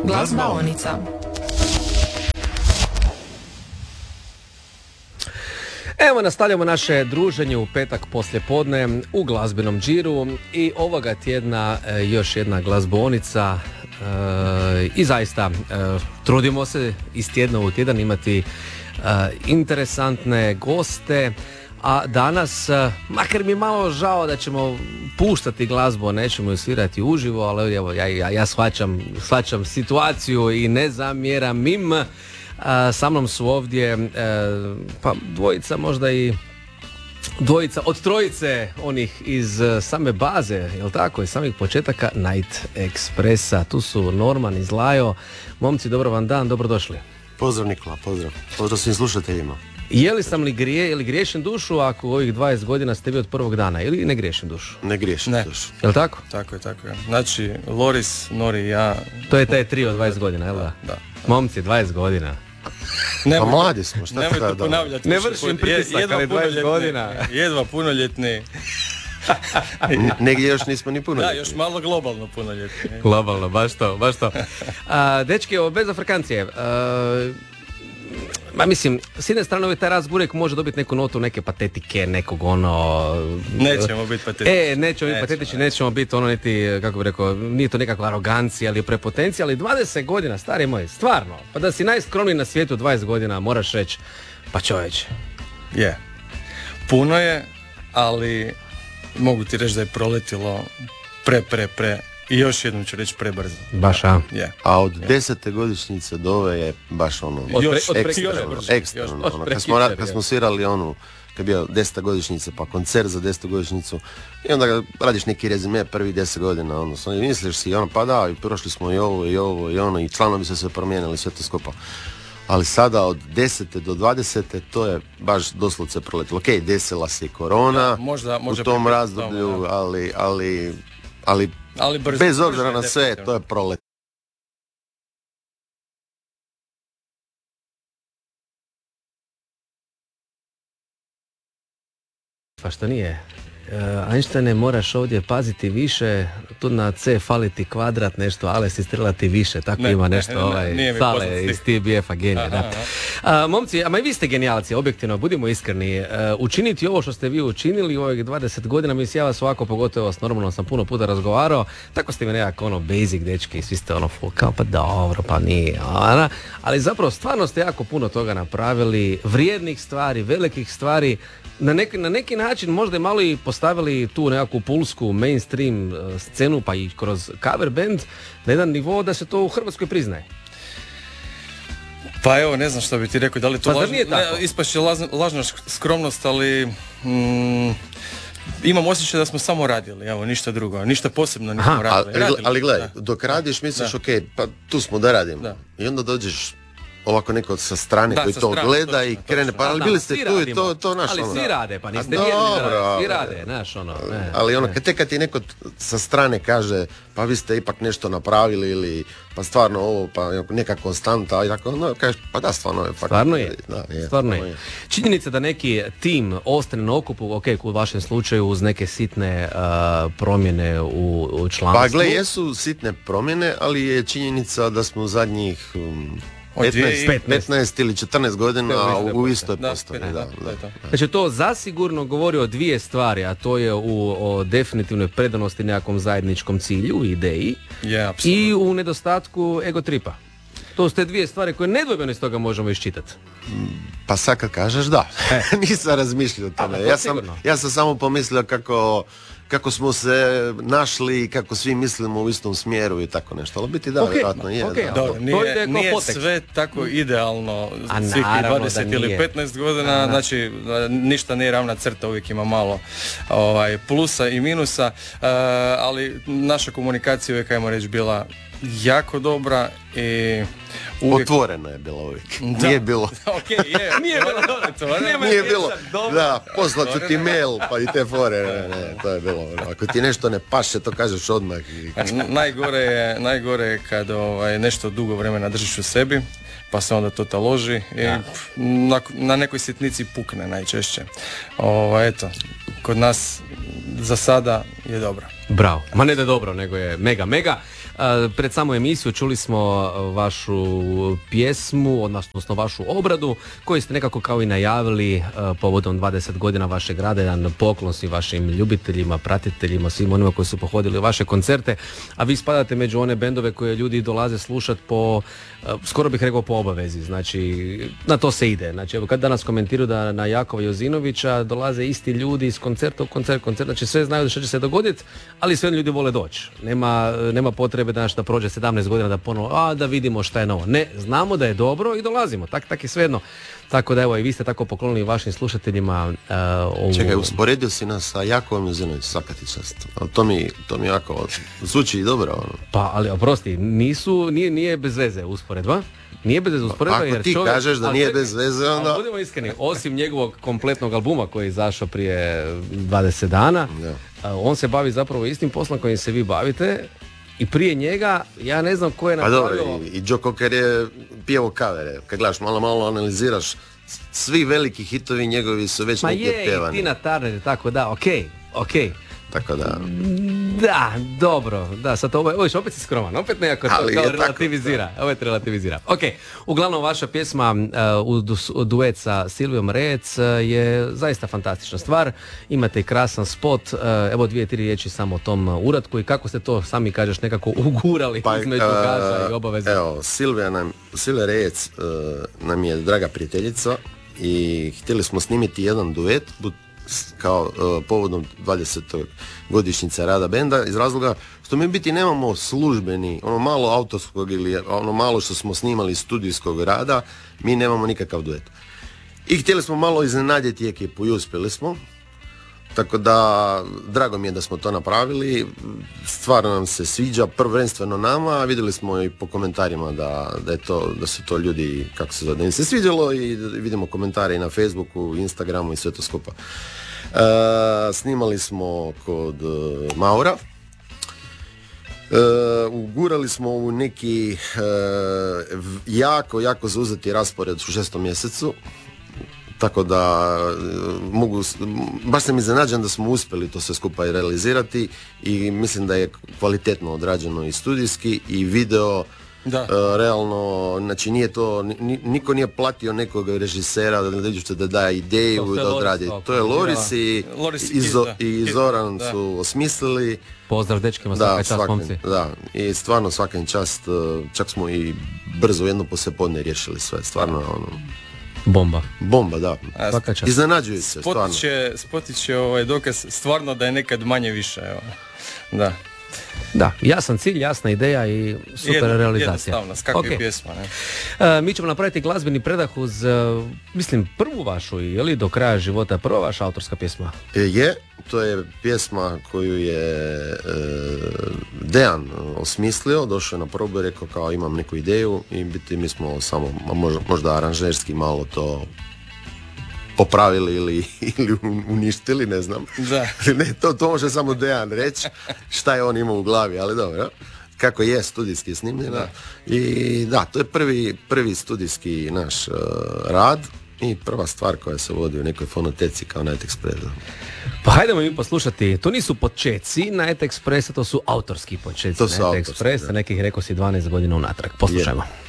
Glazbaonica. Evo, nastavljamo naše druženje u petak poslijepodne u glazbenom džiru i ovoga tjedna još jedna glazbaonica i zaista trudimo se iz tjedna u tjedan imati interesantne goste, a danas, makar mi je malo žao da ćemo puštati glazbu, nećemo ju svirati uživo, ali evo, ja shvaćam situaciju i ne zamjeram im. Sa mnom su ovdje pa dvojica od trojice onih iz same baze, jel tako, iz samih početaka Night Expressa. Tu su Norman i Zlajo. Momci, dobro vam dan, dobrodošli. Pozdrav Nikola, pozdrav svim slušateljima. Je li griješim dušu ako u ovih 20 godina ste vi od prvog dana, ili ne griješim dušu? Ne griješim dušu. Jel tako? Tako je. Znači, Loris, Nori i ja... To je taj trio od 20 godina, jel da? Da. Momci, 20 godina. Pa mladi smo, šta nemojte ponavljati. Ne vršim pritisak, ali 20 godina. Jedva punoljetni. Negdje još nismo ni punoljetni. Da, još malo globalno punoljetni. Globalno, baš to. Dečki, bez afrikancije. Mislim, s jedne strane taj razgovor uvijek može dobiti neku notu, neke patetike, nekog Nećemo biti patetični. Nećemo biti patetični, nećemo biti niti, kako bih rekao, nije to nekakva arogancija ili prepotencija, ali 20 godina, stari moj, stvarno, pa da si najskromniji na svijetu 20 godina, moraš reći, pa čovječe. Je. Puno je, ali mogu ti reći da je proletilo pre i još jednom ću reći prebrzo. Baš, a? Je. A od 10. godišnjice do ove je baš ekstremno. Kad smo svirali kad je bio 10. godišnjica, pa koncert za 10. godišnjicu, i onda radiš neki rezime prvih 10 godina, misliš si, pa da, i prošli smo i ovo, i članovi su se promijenili, sve to skupa. Ali sada od 10. do 20. to je baš doslovce proletilo. Ok, desila se i korona u tom razdoblju, ali bez obzira na sve, to je prolet. Pa što nije? Einsteine, moraš ovdje paziti više, tu na C fali ti kvadrat nešto, ale si strelati više, tako ima nešto Sale iz TBF-a, genije, da. Momci, i vi ste genijalci, objektivno, budimo iskreni, učiniti ovo što ste vi učinili u ovih 20 godina, mislim, ja vas ovako, pogotovo s Normalno sam puno puta razgovarao, tako ste mi nekako basic dečki, svi ste kao pa dobro, pa nije, ali zapravo stvarno ste jako puno toga napravili, vrijednih stvari, velikih stvari, na neki način možda je malo i postavili tu nekakvu pulsku mainstream scenu, pa i kroz cover band na jedan nivo da se to u Hrvatskoj priznaje. Pa evo, ne znam što bi ti rekao, da li to ispašće lažna skromnost, ali imam osjećaj da smo samo radili, evo, ništa drugo, ništa posebno nismo radili. Ali gledaj, dok radiš misliš, ok, pa tu smo da radimo. Da. I onda dođeš ovako neko sa strane koji to gleda i krene, pa ali bili ste tu i to naš ali svi rade, pa niste svi rade, naš ali kad ti neko sa strane kaže, pa vi ste ipak nešto napravili ili pa stvarno ovo, pa neka konstanta i tako, kažeš, pa da, stvarno je. Stvarno je. Činjenica da neki tim ostane na okupu, ok, u vašem slučaju uz neke sitne promjene u članstvu. Pa gle, jesu sitne promjene, ali je činjenica da smo zadnjih 15 ili 14 godina u istoj postavi. Znači to zasigurno govori o dvije stvari, a to je o definitivnoj predanosti nekakvom zajedničkom cilju, ideji i u nedostatku egotripa. To su te dvije stvari koje nedvojbeno iz toga možemo iščitati. Pa sad kad kažeš da, nisam razmišljao o tome. Ja sam samo pomislio kako smo se našli i kako svi mislimo u istom smjeru i tako nešto. Ali biti vjerojatno je. Nije sve tako idealno svih 20 ili 15 godina, znači ništa nije ravna crta, uvijek ima malo plusa i minusa, ali naša komunikacija uvijek, ajmo reći, bila jako dobra i uvijek... Otvorena je bila uvijek. Nije bilo... Nije bilo da, poslat ću ti mail pa i te fore. Ne, to je bilo. Ako ti nešto ne paše, to kažeš odmah. Najgore je kad nešto dugo vremena držiš u sebi, pa se onda to taloži i na nekoj sitnici pukne najčešće. Eto, kod nas za sada je dobro. Bravo, ma ne da je dobro, nego je mega. Pred samu emisiju čuli smo vašu pjesmu, odnosno vašu obradu, koju ste nekako kao i najavili povodom 20 godina vašeg rada, jedan poklon svim vašim ljubiteljima, pratiteljima, svim onima koji su pohodili vaše koncerte, a vi spadate među one bendove koje ljudi dolaze slušati po, skoro bih rekao po obavezi, znači na to se ide. Znači evo kad danas komentiraju da na Jakova Jozinovića dolaze isti ljudi iz koncerta u koncert, znači sve znaju što će se dogoditi, ali sve ljudi vole doći. Nema potrebe da prođe 17 godina da ponovo, da vidimo šta je novo. Ne, znamo da je dobro i dolazimo. Tak je svejedno. Tako da evo i vi ste tako poklonili vašim slušateljima ovu... Čekaj, usporedio si nas sa Jakovom Jozinović, svaka ti čast. To mi jako zvuči i dobro. Ono. Pa, ali oprosti, nije bez veze usporedba. Nije bez veze usporedba jer ti čovjek, kažeš da nije bez veze, onda... Ali budemo iskreni, osim njegovog kompletnog albuma koji je izašao prije 20 dana, on se bavi zapravo istim poslom kojim se vi bavite. I prije njega, ja ne znam ko je napravio... Pa dobro, i Joe Cocker je pjevao kavere. Kad gledaš, malo analiziraš, svi veliki hitovi njegovi su već neki otpjevani. Ma je, i Tina Turner, tako da, okej. Tako da... Da, dobro, da, sad ovo opet si skroman, opet nekako to kao relativizira, opet relativizira. Ok, uglavnom vaša pjesma u duet sa Silvijom Rec je zaista fantastična stvar, imate i krasan spot, evo 2-3 riječi samo o tom uratku i kako ste to, sami kažeš, nekako ugurali između gaža i obaveza. Evo, Silvija Rec nam je draga prijateljica i htjeli smo snimiti jedan duet, kao povodom 20. godišnjice rada benda, iz razloga što mi biti nemamo službeni, ono malo autorskog ili ono malo što smo snimali studijskog rada, mi nemamo nikakav duet. I htjeli smo malo iznenaditi ekipu i uspjeli smo. Tako da, drago mi je da smo to napravili, stvarno nam se sviđa, prvenstveno nama, a vidjeli smo i po komentarima da su to ljudi, kako se zove, da im se sviđalo i vidimo komentare i na Facebooku, Instagramu i sve to skupa. Snimali smo kod Maura, ugurali smo u neki jako zauzeti raspored u 6. mjesecu. Tako da baš sam iznenađen da smo uspjeli to sve skupa i realizirati i mislim da je kvalitetno odrađeno i studijski i video. Realno, znači nije to, niko nije platio nekog režisera da daje ideju, da odradi. To je Loris i Zoran su osmislili. Pozdrav dečkima, svaka čast momci. Da, i stvarno svaka čast, čak smo i brzo jedno poslijepodne riješili sve, stvarno ono... Bomba, da. Iznenađuju se, stvarno. Spotit će dokaz stvarno da je nekad manje više, evo. Da. Da, jasan cilj, jasna ideja i super realizacija. Jednostavno, skakve pjesma, ne? Mi ćemo napraviti glazbeni predah uz, mislim, prvu vašu, je li do kraja života prva vaša autorska pjesma? To je pjesma koju je Dejan osmislio, došao je na probu i rekao kao imam neku ideju i mi smo samo možda aranžerski malo to popravili ili uništili, ne znam. Da. Ne, to može samo Dejan reći šta je on imao u glavi, ali dobro. Kako je studijski snimljena. I da, to je prvi studijski naš rad i prva stvar koja se vodi u nekoj fonoteci kao Night Express. Pa hajdemo mi poslušati, to nisu počeci Night Expressa, to su autorski počeci Night Expressa, nekih rekao si 12 godina unatrag. Poslušajmo.